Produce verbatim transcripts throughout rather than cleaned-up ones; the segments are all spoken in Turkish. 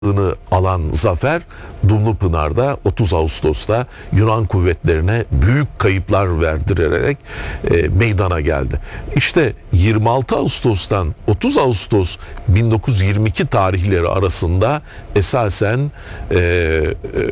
alan zafer Dumlupınar'da otuz Ağustos'ta Yunan kuvvetlerine büyük kayıplar verdirerek e, meydana geldi. İşte yirmi altı Ağustos'tan otuz Ağustos bin dokuz yüz yirmi iki tarihleri arasında esasen e, e,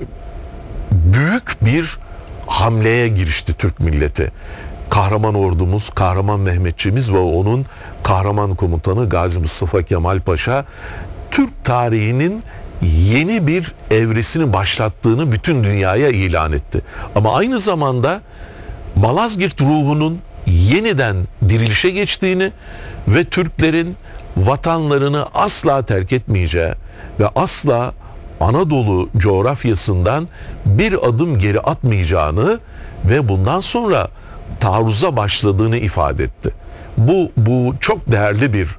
büyük bir hamleye girişti Türk milleti. Kahraman ordumuz, kahraman Mehmetçiğimiz ve onun kahraman komutanı Gazi Mustafa Kemal Paşa Türk tarihinin yeni bir evresini başlattığını bütün dünyaya ilan etti. Ama aynı zamanda Malazgirt ruhunun yeniden dirilişe geçtiğini ve Türklerin vatanlarını asla terk etmeyeceği ve asla Anadolu coğrafyasından bir adım geri atmayacağını ve bundan sonra taarruza başladığını ifade etti. Bu bu çok değerli bir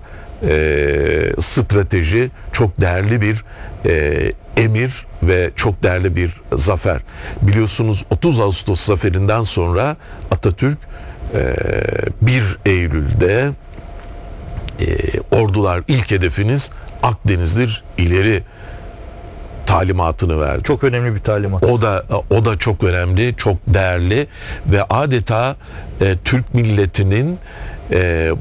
e, strateji, çok değerli bir e, emir ve çok değerli bir zafer. Biliyorsunuz otuz Ağustos zaferinden sonra Atatürk e, bir Eylül'de e, ordular ilk hedefiniz Akdeniz'dir, ileri talimatını verdi. Çok önemli bir talimat. O da o da çok önemli, çok değerli ve adeta e, Türk milletinin e,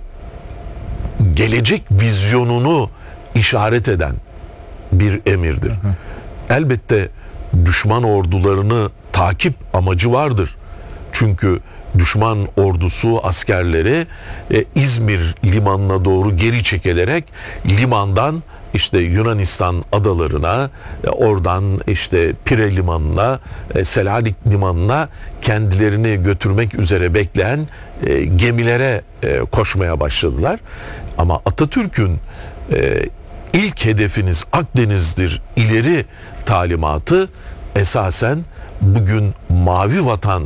gelecek vizyonunu işaret eden bir emirdir. Hı hı. Elbette düşman ordularını takip amacı vardır. Çünkü düşman ordusu askerleri e, İzmir limanına doğru geri çekilerek limandan işte Yunanistan adalarına, oradan işte Pire limanına, Selanik limanına kendilerini götürmek üzere bekleyen gemilere koşmaya başladılar. Ama Atatürk'ün ilk hedefiniz Akdeniz'dir, ileri talimatı esasen bugün mavi vatan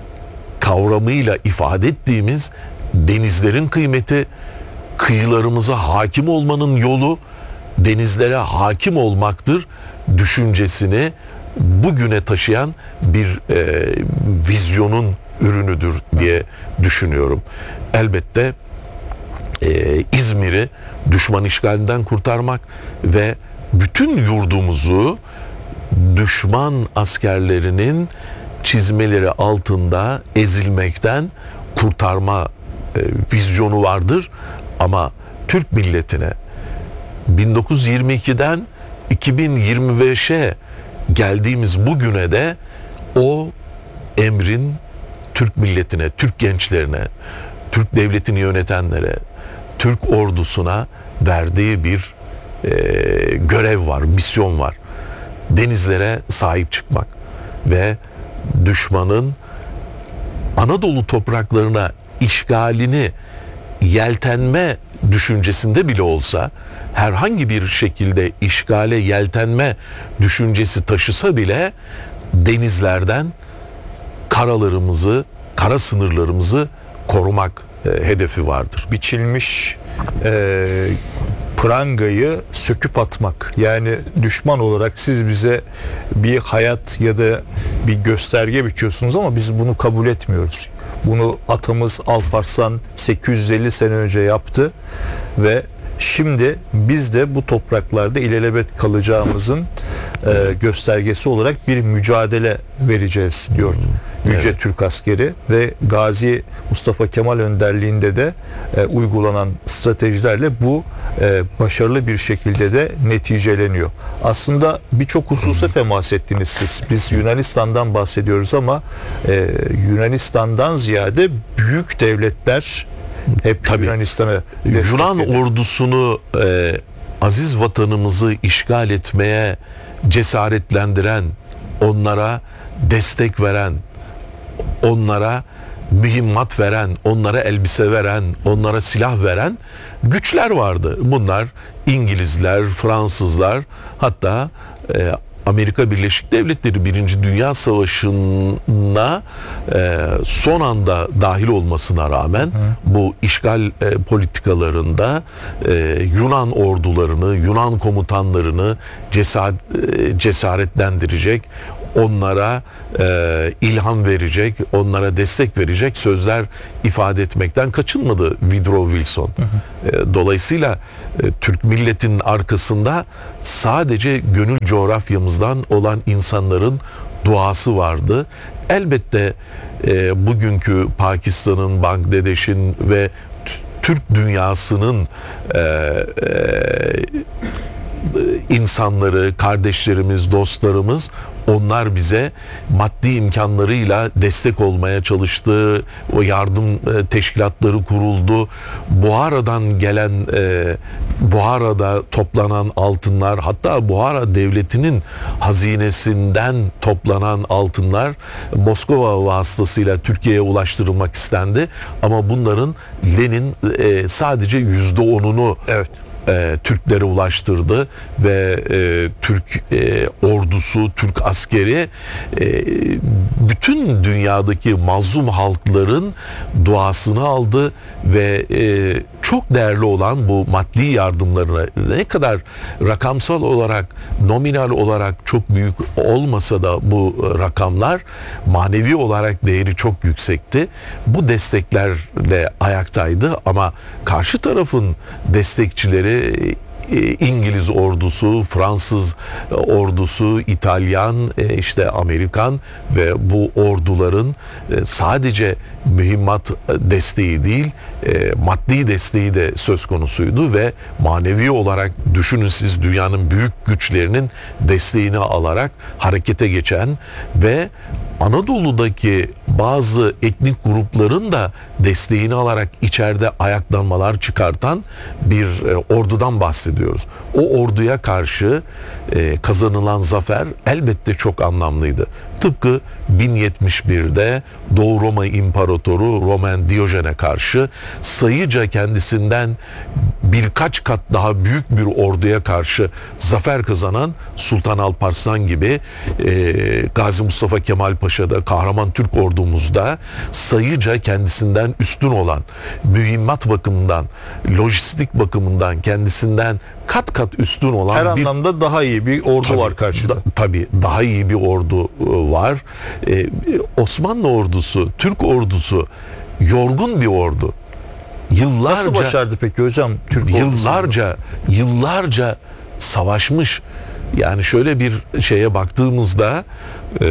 kavramıyla ifade ettiğimiz denizlerin kıymeti, kıyılarımıza hakim olmanın yolu denizlere hakim olmaktır düşüncesini bugüne taşıyan bir e, vizyonun ürünüdür diye düşünüyorum. Elbette e, İzmir'i düşman işgalinden kurtarmak ve bütün yurdumuzu düşman askerlerinin çizmeleri altında ezilmekten kurtarma e, vizyonu vardır. Ama Türk milletine bin dokuz yüz yirmi ikiden iki bin yirmi beşe geldiğimiz bugüne de o emrin Türk milletine, Türk gençlerine, Türk devletini yönetenlere, Türk ordusuna verdiği bir e, görev var, misyon var. Denizlere sahip çıkmak ve düşmanın Anadolu topraklarına işgalini yeltenme düşüncesinde bile olsa, herhangi bir şekilde işgale yeltenme düşüncesi taşısa bile denizlerden karalarımızı, kara sınırlarımızı korumak e, hedefi vardır. Biçilmiş e, prangayı söküp atmak. Yani düşman olarak siz bize bir hayat ya da bir gösterge biçiyorsunuz ama biz bunu kabul etmiyoruz. Bunu atamız Alparslan sekiz yüz elli sene önce yaptı ve şimdi biz de bu topraklarda ilelebet kalacağımızın e, göstergesi olarak bir mücadele vereceğiz diyor Yüce evet. Türk askeri ve Gazi Mustafa Kemal önderliğinde de e, uygulanan stratejilerle bu e, başarılı bir şekilde de neticeleniyor. Aslında birçok hususa temas ettiniz siz. Biz Yunanistan'dan bahsediyoruz ama e, Yunanistan'dan ziyade büyük devletler hep tabii Yunanistan'ı destekledi. Yunan ordusunu e, aziz vatanımızı işgal etmeye cesaretlendiren, onlara destek veren, onlara mühimmat veren, onlara elbise veren, onlara silah veren güçler vardı. Bunlar İngilizler, Fransızlar, hatta e, Amerika Birleşik Devletleri Birinci Dünya Savaşı'na e, son anda dahil olmasına rağmen hı. bu işgal e, politikalarında e, Yunan ordularını, Yunan komutanlarını cesaret, e, cesaretlendirecek, onlara e, ilham verecek, onlara destek verecek sözler ifade etmekten kaçınmadı Woodrow Wilson. Hı hı. E, dolayısıyla e, Türk milletinin arkasında sadece gönül coğrafyamızdan olan insanların duası vardı. Elbette e, bugünkü Pakistan'ın, Bangladeş'in ve Türk dünyasının e, e, insanları, kardeşlerimiz, dostlarımız, onlar bize maddi imkanlarıyla destek olmaya çalıştı. O yardım teşkilatları kuruldu. Buhara'dan gelen, e, Buhara'da toplanan altınlar, hatta Buhara devletinin hazinesinden toplanan altınlar Moskova vasıtasıyla Türkiye'ye ulaştırılmak istendi. Ama bunların Lenin e, sadece yüzde onunu evet. E, Türklere ulaştırdı ve e, Türk e, ordusu, Türk askeri e, bütün dünyadaki mazlum halkların duasını aldı ve e, çok değerli olan bu maddi yardımlarına, ne kadar rakamsal olarak, nominal olarak çok büyük olmasa da bu rakamlar manevi olarak değeri çok yüksekti. Bu desteklerle ayaktaydı ama karşı tarafın destekçileri İngiliz ordusu, Fransız ordusu, İtalyan, işte Amerikan ve bu orduların sadece mühimmat desteği değil, maddi desteği de söz konusuydu ve manevi olarak düşünün siz, dünyanın büyük güçlerinin desteğini alarak harekete geçen ve Anadolu'daki bazı etnik grupların da desteğini alarak içeride ayaklanmalar çıkartan bir e, ordudan bahsediyoruz. O orduya karşı e, kazanılan zafer elbette çok anlamlıydı. Tıpkı bin yetmiş birde Doğu Roma İmparatoru Roman Diyojen'e karşı sayıca kendisinden birkaç kat daha büyük bir orduya karşı zafer kazanan Sultan Alparslan gibi, e, Gazi Mustafa Kemal Paşa'da, kahraman Türk ordumuzda sayıca kendisinden üstün olan, mühimmat bakımından, lojistik bakımından kendisinden kat kat üstün olan her bir, anlamda daha iyi bir ordu tabii, var karşıda. Da, tabii daha iyi bir ordu var. Ee, Osmanlı ordusu, Türk ordusu yorgun bir ordu. Yıllarca, nasıl başardı peki hocam Türk ordusu? Yıllarca, yıllarca savaşmış. Yani şöyle bir şeye baktığımızda, e,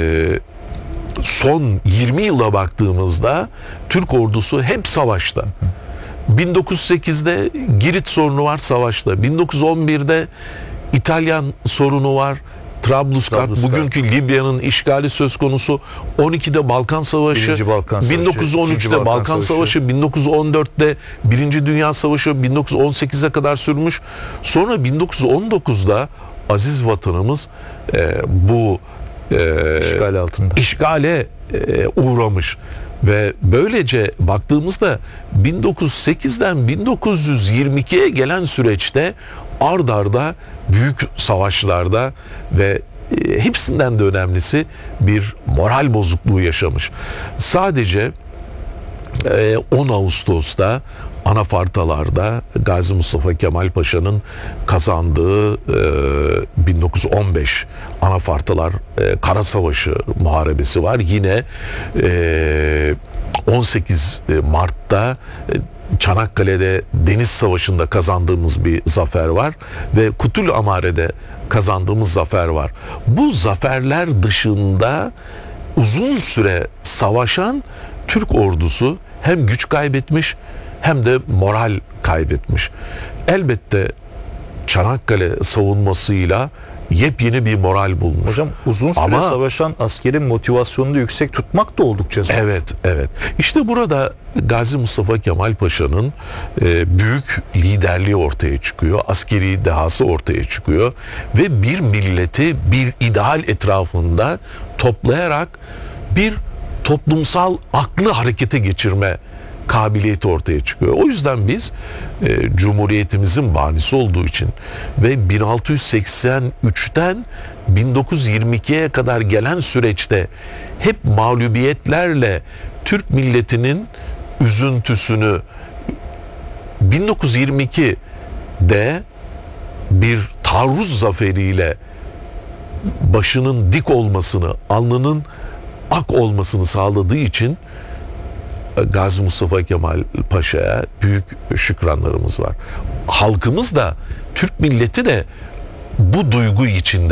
son yirmi yıla baktığımızda Türk ordusu hep savaşta. bin dokuz yüz sekizde Girit sorunu var, savaşta. bin dokuz yüz on birde İtalyan sorunu var. Trablusgarp, Trablusgarp. bugünkü Libya'nın işgali söz konusu. on ikide Balkan Savaşı, Birinci Balkan Savaşı, bin dokuz yüz on üçte ikinci Balkan Balkan Savaşı. Savaşı, bin dokuz yüz on dörtte Birinci Dünya Savaşı, bin dokuz yüz on sekize kadar sürmüş. Sonra bin dokuz yüz on dokuzda aziz vatanımız e, bu e, işgal altında. işgale e, uğramış. Ve böylece baktığımızda bin dokuz yüz sekizden bin dokuz yüz yirmi ikiye gelen süreçte ard arda büyük savaşlarda ve e, hepsinden de önemlisi bir moral bozukluğu yaşamış. Sadece e, on Ağustos'ta Anafartalar'da Gazi Mustafa Kemal Paşa'nın kazandığı e, bin dokuz yüz on beş Anafartalar e, Kara Savaşı muharebesi var. Yine e, on sekiz Mart'ta e, Çanakkale'de Deniz Savaşı'nda kazandığımız bir zafer var ve Kutul Amare'de kazandığımız zafer var. Bu zaferler dışında uzun süre savaşan Türk ordusu hem güç kaybetmiş hem de moral kaybetmiş. Elbette Çanakkale savunmasıyla yepyeni bir moral bulmuş. Hocam uzun süre Ama, savaşan askerin motivasyonunu yüksek tutmak da oldukça zor. Evet, evet. İşte burada Gazi Mustafa Kemal Paşa'nın e, büyük liderliği ortaya çıkıyor. Askeri dehası ortaya çıkıyor. Ve bir milleti bir ideal etrafında toplayarak bir toplumsal aklı harekete geçirme kabiliyeti ortaya çıkıyor. O yüzden biz e, Cumhuriyetimizin banisi olduğu için ve bin altı yüz seksen üçten bin dokuz yüz yirmi ikiye kadar gelen süreçte hep mağlubiyetlerle Türk milletinin üzüntüsünü bin dokuz yüz yirmi ikide bir taarruz zaferiyle başının dik olmasını, alnının ak olmasını sağladığı için Gazi Mustafa Kemal Paşa'ya büyük şükranlarımız var. Halkımız da, Türk milleti de bu duygu içinde.